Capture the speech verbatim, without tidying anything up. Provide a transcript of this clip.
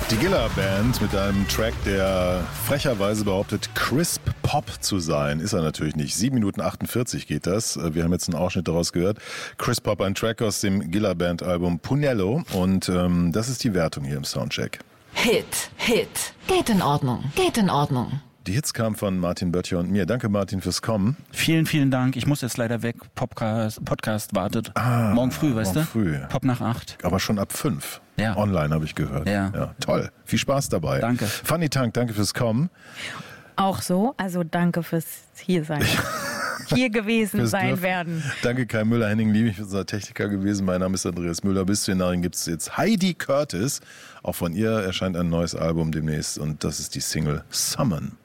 Die Gilla Band mit einem Track, der frecherweise behauptet, Crisp Pop zu sein. Ist er natürlich nicht. sieben Minuten achtundvierzig geht das. Wir haben jetzt einen Ausschnitt daraus gehört. Crisp Pop, ein Track aus dem Gilla Band Album Punello. Und ähm, das ist die Wertung hier im Soundcheck. Hit, Hit. Geht in Ordnung, geht in Ordnung. Die Hits kamen von Martin Böttcher und mir. Danke, Martin, fürs Kommen. Vielen, vielen Dank. Ich muss jetzt leider weg. Podcast, Podcast wartet. Ah, morgen früh, weißt morgen du? Früh. Pop nach acht. Aber schon ab fünf. Ja. Online habe ich gehört. Ja. ja. Toll. Viel Spaß dabei. Danke. Fanny Tank, danke fürs Kommen. Auch so. Also danke fürs Hiersein. Hier gewesen Fürs sein Dürfen. werden. Danke Kai Müller, Henning Liebig, unser Techniker gewesen. Mein Name ist Andreas Müller. Bis zu den Nachrichten gibt es jetzt Heidi Curtis. Auch von ihr erscheint ein neues Album demnächst und das ist die Single Summon.